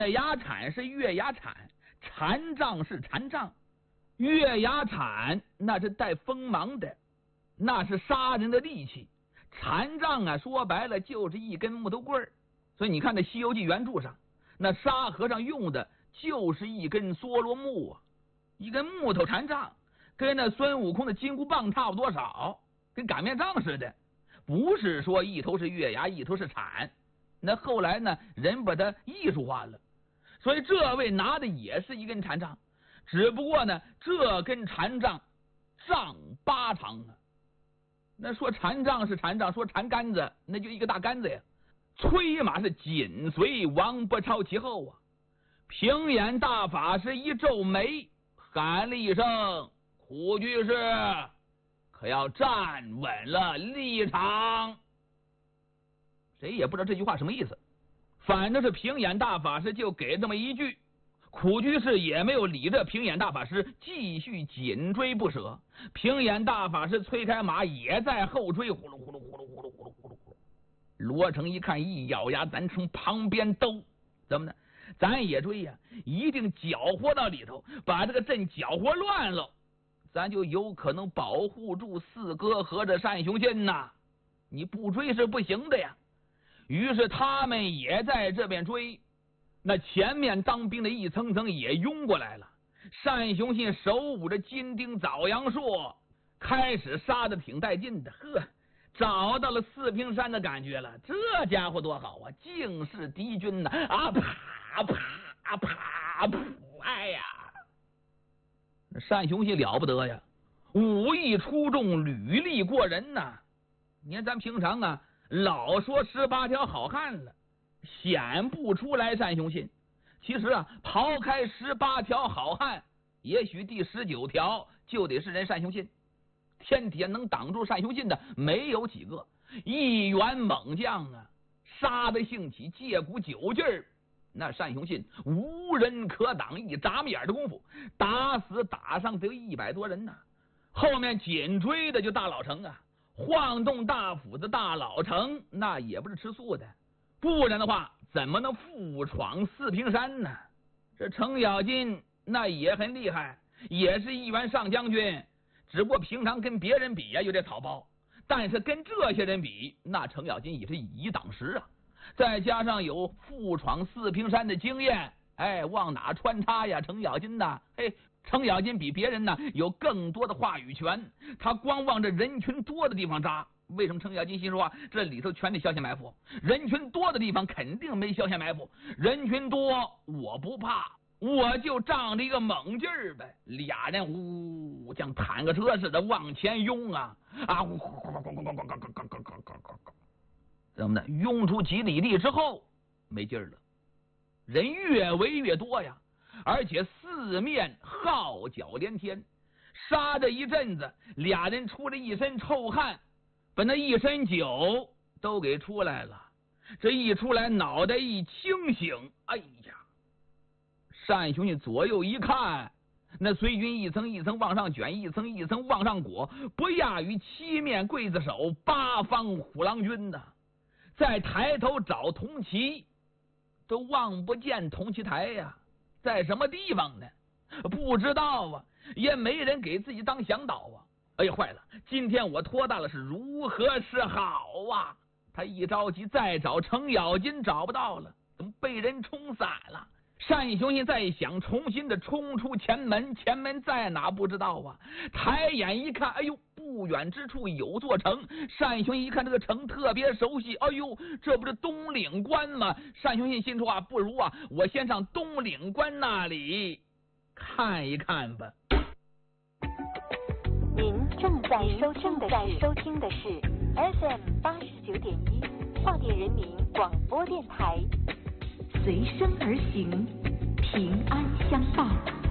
月牙铲是月牙铲，禅杖是禅杖。月牙铲那是带锋芒的，那是杀人的利器。禅杖啊，说白了就是一根木头棍儿。所以你看这《西游记》原著上，那沙和尚用的就是一根梭罗木啊，一根木头禅杖，跟那孙悟空的金箍棒差不多少，跟擀面杖似的。不是说一头是月牙，一头是铲。那后来呢，人把它艺术化了。所以这位拿的也是一根禅杖，只不过呢，这根禅杖丈8长啊。那说禅杖是禅杖，说禅杆子那就一个大杆子呀。催马是紧随王伯超其后啊。平眼大法师一皱眉，喊了一声：“苦居士，可要站稳了立场。”谁也不知道这句话什么意思，反正是平眼大法师就给这么一句，苦居士也没有理这平眼大法师，继续紧追不舍。平眼大法师催开马也在后追，呼噜呼噜呼噜呼噜呼噜呼噜呼噜。罗成一看，一咬牙，咱从旁边兜，怎么呢？咱也追呀，一定搅和到里头，把这个阵搅和乱了，咱就有可能保护住四哥和这单雄信呐。你不追是不行的呀。于是他们也在这边追，那前面当兵的一层层也拥过来了。单雄信手舞着金钉枣阳硕，开始杀的挺带劲的，呵，找到了四平山的感觉了。这家伙多好啊，竟是敌军呐！啊啪啪啪噗，哎呀，单雄信了不得呀，武艺出众，履历过人呐。你看咱平常啊，老说18条好汉了，显不出来单雄信。其实啊，刨开18条好汉，也许第19条就得是人单雄信。天底下能挡住单雄信的没有几个，一员猛将啊，杀得兴起，借股酒劲儿，那单雄信无人可挡，一眨眼的功夫，打死打伤得有100多人呐。后面紧追的就大老成啊，晃动大斧子大老成，那也不是吃素的，不然的话怎么能复闯四平山呢？这程咬金那也很厉害，也是一员上将军，只不过平常跟别人比呀有点草包，但是跟这些人比，那程咬金也是以挡十啊。再加上有复闯四平山的经验，哎，往哪穿插呀？程咬金呐，嘿，程咬金比别人呢有更多的话语权，他光往这人群多的地方扎。为什么程咬金心说话？这里头全得消遣埋伏，人群多的地方肯定没消遣埋伏，人群多我不怕，我就仗着一个猛劲儿呗。俩人呜，像坦克车似的往前拥啊啊！怎么的？拥出几里地之后没劲儿了，人越围越多呀，而且四面号角连天，杀这一阵子，俩人出了一身臭汗，把那一身酒都给出来了。这一出来，脑袋一清醒，哎呀！单雄信左右一看，那随军一层一层往上卷，一层一层往上裹，不亚于7面刽子手，8方虎狼军呐。再抬头找铜旗，都望不见铜旗台呀，在什么地方呢？不知道啊，也没人给自己当向导啊。哎呀，坏了，今天我拖大了，是如何是好啊？他一着急，再找程咬金找不到了，怎么被人冲散了？单雄信再想重新的冲出前门，前门在哪不知道啊。抬眼一看，哎呦，不远之处有座城。单雄信一看这个城特别熟悉，哎呦，这不是东岭关吗？单雄信心说啊，不如啊，我先上东岭关那里看一看吧。 您正在收听的是 FM 89.1化电人民广播电台，随声而行，平安相伴。